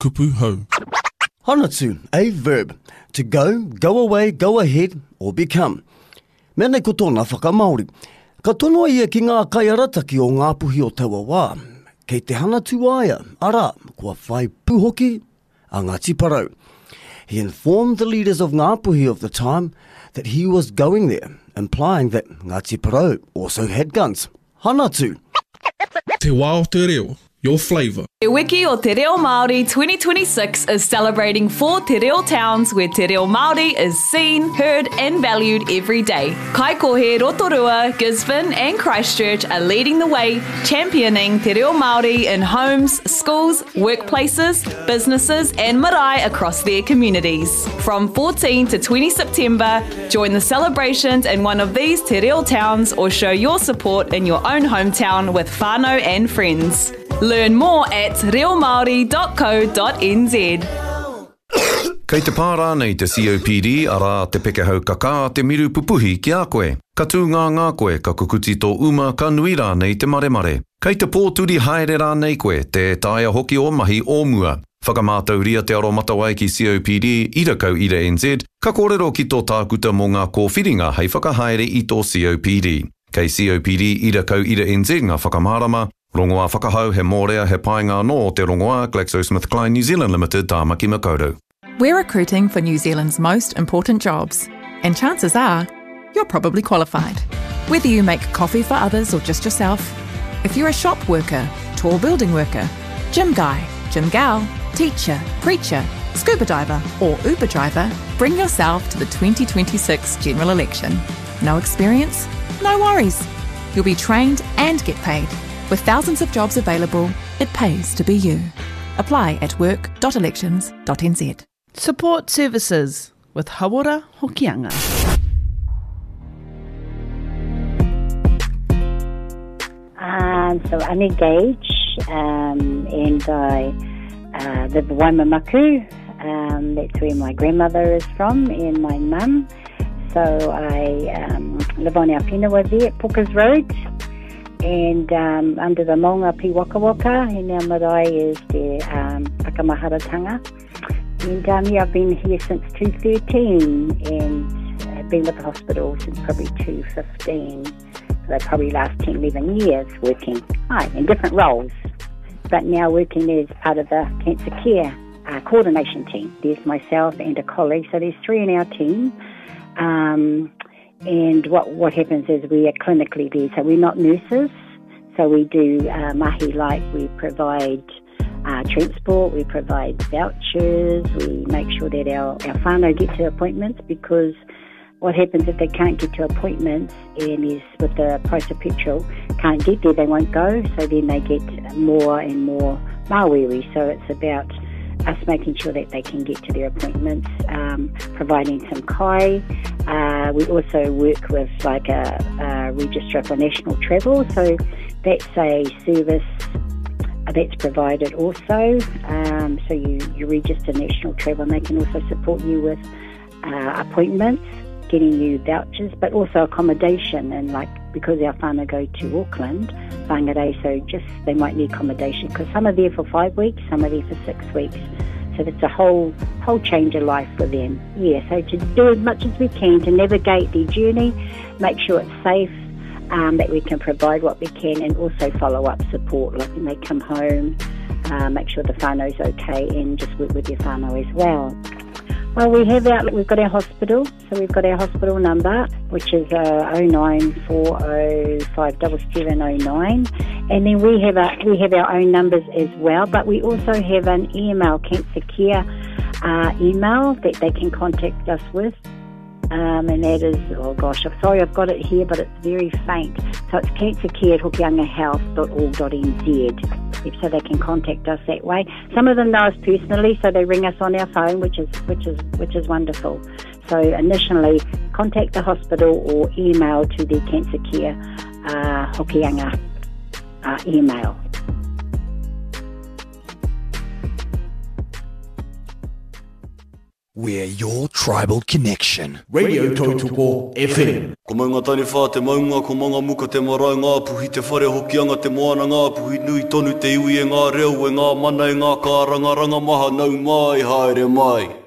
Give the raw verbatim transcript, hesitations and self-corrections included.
kupu hau. Hanatu, a verb. To go, go away, go ahead, or become. Mea nei ko tōna whakamaori. Ka tono ia ki ngā kaiarataki o ngā puhi o taua wā. Kei te hanatu aia, ara, kua whai puhoki a Ngāti Parau. He informed the leaders of Ngā Puhi of the time that he was going there, implying that Ngāti Parau also had guns. Hanatu. Te wā o te reo, your flavour. Te Wiki o Te Reo Māori twenty twenty-six is celebrating four Te Reo towns where Te Reo Māori is seen, heard and valued every day. Kaikohe, Rotorua, Gisborne and Christchurch are leading the way, championing Te Reo Māori in homes, schools, workplaces, businesses and marae across their communities. From fourteen to twenty September, join the celebrations in one of these Te Reo towns or show your support in your own hometown with whānau and friends. Learn more at reo maori dot co dot n z. Kei te pārā nei te C O P D ara te pekehau kaka te miru pupuhi ki a koe. Ka tū ngā ngā koe ka kukuti tō uma ka nui rā nei te maremare. Kei te pōturi haere rā nei koe te taia hoki o mahi o mua. Whakamātau ria te aro matawai ki C O P D ira kau ira N Z. Ka kōrero ki tō tākuta mō ngā kōwhiringa hei whakahaere i tō C O P D. Kei C O P D ira kau ira N Z ngā whakamārama. Rongoā whakahau he mōrea he painga no o te rongoā GlaxoSmithKline New Zealand Limited tāmaki makaurau. We're recruiting for New Zealand's most important jobs, and chances are you're probably qualified. Whether you make coffee for others or just yourself, if you're a shop worker, tall building worker, gym guy, gym gal, teacher, preacher, scuba diver or Uber driver, bring yourself to the twenty twenty-six general election. No experience? No worries. You'll be trained and get paid. With thousands of jobs available, it pays to be you. Apply at work dot elections dot n z. Support services with Hawara Hokianga. Um, so I'm engaged um, and I uh, live in Waimamakū. Um, that's where my grandmother is from and my mum. So I um, live on our whenua there at Pukas Road. And um, under the maunga pi waka waka, and our marae is the um, Whakamaharatanga. And um, yeah, I've been here since two thirteen and I've been with the hospital since probably two fifteen. So probably last ten, eleven years working hi, in different roles. But now working as part of the cancer care uh, coordination team. There's myself and a colleague, so there's three in our team. Um, And what, what happens is we are clinically there, so we're not nurses. So we do uh, mahi like we provide uh, transport, we provide vouchers, we make sure that our, our whānau get to appointments, because what happens if they can't get to appointments and is with the price of petrol, can't get there, they won't go, so then they get more and more mawiri. So it's about us making sure that they can get to their appointments, um, providing some kai. Uh, we also work with like a, a registrar for national travel, so that's a service that's provided also. Um, so you, you register national travel and they can also support you with uh, appointments, getting you vouchers, but also accommodation. And like, because our whānau go to Auckland, whangarei, so just they might need accommodation because some are there for five weeks, some are there for six weeks. So it's a whole whole change of life for them. Yeah, so to do as much as we can to navigate their journey, make sure it's safe, um, that we can provide what we can, and also follow-up support, like when they come home, uh, make sure the whānau's okay, and just work with your whānau as well. Well, we have our, we've got our hospital, so we've got our hospital number, which is uh, oh nine four oh five seven seven oh nine, and then we have a, we have our own numbers as well, but we also have an email, Cancer Care uh, email that they can contact us with, um, and that is, oh gosh, I'm sorry I've got it here, but it's very faint, so it's cancercare at hokianga health dot org dot n z. So they can contact us that way. Some of them know us personally, so they ring us on our phone, which is which is which is wonderful. So initially, contact the hospital or email to the Cancer Care uh, Hokianga uh, email. We're your tribal connection. Radio Tautoko F M. Ko maunga tani whā te maunga, ko maunga muka te marae ngā puhi, te whare hokianga, te moana ngā puhi, nui tonu te iwi e ngā reo, e ngā mana e ngā kāranga, ranga maha nau mai, haere mai.